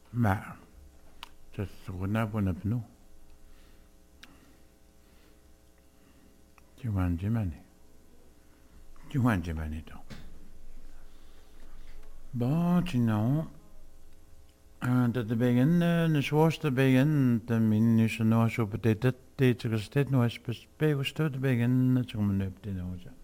Ma, ça se renaît nous. Tu vois un Jimani. Tu vois un Jimani donc. Bon, sinon, dat de begin, de zwaarste begin, de minus nog zo betekent dit, de steeds nog eens bespelen, de begin, dat zo men op de noze.